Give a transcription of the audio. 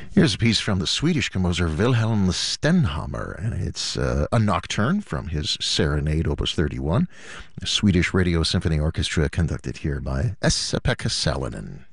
Here's a piece from the Swedish composer Wilhelm Stenhammar, and it's a nocturne from his Serenade, Opus 31, a Swedish Radio Symphony Orchestra conducted here by Esa-Pekka Salonen.